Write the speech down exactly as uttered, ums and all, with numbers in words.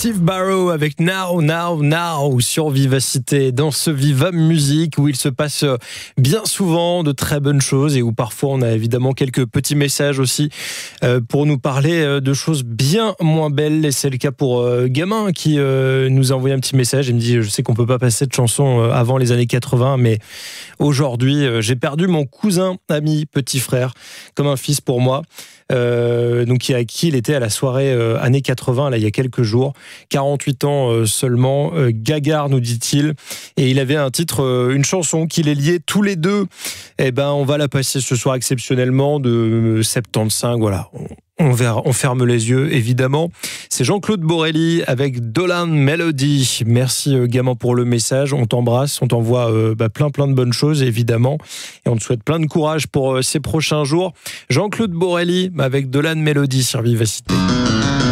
Steve Barrow avec Now, Now, Now sur Vivacité. Dans ce Viva Musique où il se passe bien souvent de très bonnes choses et où parfois on a évidemment quelques petits messages aussi pour nous parler de choses bien moins belles. Et c'est le cas pour Gamin qui nous a envoyé un petit message. Il me dit, je sais qu'on peut pas passer de chansons avant les années quatre-vingts, mais aujourd'hui j'ai perdu mon cousin, ami, petit frère, comme un fils pour moi. Euh, donc à qui il était à la soirée euh, années quatre-vingts, là il y a quelques jours, quarante-huit ans euh, seulement, euh, Gagard nous dit-il, et il avait un titre, euh, une chanson qui les liait tous les deux. Et ben on va la passer ce soir exceptionnellement de soixante-quinze, voilà. On, verra, on ferme les yeux, évidemment. C'est Jean-Claude Borelli avec Dolan Melody. Merci, euh, gamin, pour le message. On t'embrasse, on t'envoie euh, bah, plein, plein de bonnes choses, évidemment. Et on te souhaite plein de courage pour euh, ces prochains jours. Jean-Claude Borelli avec Dolan Melody sur Vivacité.